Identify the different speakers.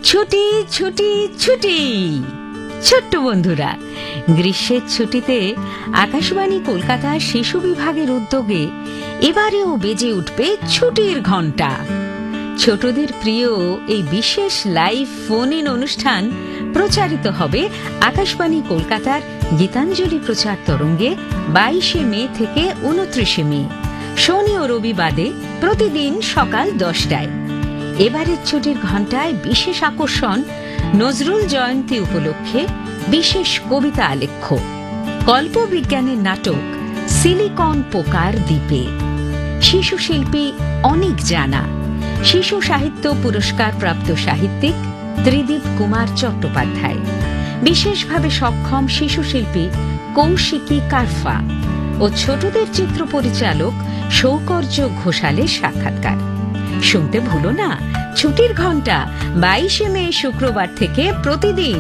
Speaker 1: ছুটি ছুটি ছুটি। ছোট্ট বন্ধুরা, গ্রীষ্মের ছুটিতে আকাশবাণী কলকাতার শিশু বিভাগের উদ্যোগে এবারেও বেজে উঠবে ছুটির ঘণ্টা। ছোটদের প্রিয় এই বিশেষ লাইভ ফোন ইন অনুষ্ঠান প্রচারিত হবে আকাশবাণী কলকাতার গীতাঞ্জলি প্রচার তরঙ্গে 22 মে থেকে 29 মে, শনি ও রবিবারে প্রতিদিন সকাল 10টায়। এবারের ছুটির ঘণ্টায় বিশেষ আকর্ষণ নজরুল জয়ন্তী উপলক্ষে বিশেষ কবিতা আলেখ্য, কল্পবিজ্ঞানের নাটক সিলিকন পোকার দ্বীপে, শিশু শিল্পী অনেক জানা, শিশু সাহিত্য পুরস্কার প্রাপ্ত সাহিত্যিক ত্রিদীপ কুমার চট্টোপাধ্যায়, বিশেষভাবে সক্ষম শিশু শিল্পী কৌশিকী কারফা ও ছোটদের চিত্র পরিচালক সৌকর্য ঘোষালের সাক্ষাৎকার। শুনতে ভুলো না, ছুটির ঘণ্টা 22 মে শুক্রবার থেকে প্রতিদিন